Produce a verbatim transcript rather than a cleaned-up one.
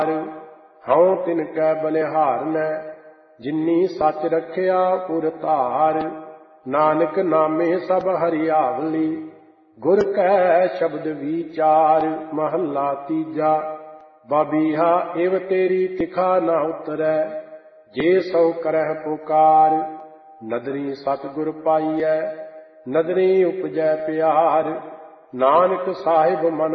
ਹਉ ਤਿਨ ਕੈ ਬਲਿਹਾਰਨੈ, ਜਿਨੀ ਸਚ ਰਖਿਆ ਉਰ ਧਾਰ। ਨਾਨਕ ਨਾਮੇ ਸਭ ਹਰਿਆਵਲੀ, ਗੁਰ ਕੈ ਸ਼ਬਦ ਵਿਚਾਰ। ਮਹੱਲਾ ਤੀਜਾ। ਬਾਬੀਹਾ ਇਵ ਤੇਰੀ ਤਿਖਾ ਨਾ ਉਤਰੈ, ਜੇ ਸੋ ਕਰਹਿ ਪੁਕਾਰ। ਨਦਰੀ ਸਤਿਗੁਰ ਪਾਈਐ, ਨਦਰੀ ਉਪਜੈ ਪਿਆਰ। ਨਾਨਕ ਸਾਹਿਬ ਮਨ